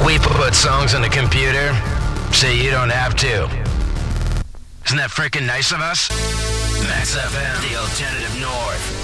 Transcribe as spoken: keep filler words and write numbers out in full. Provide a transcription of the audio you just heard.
We put songs on the computer so you don't have to. Isn't that freaking nice of us? Max F M, the alternative north.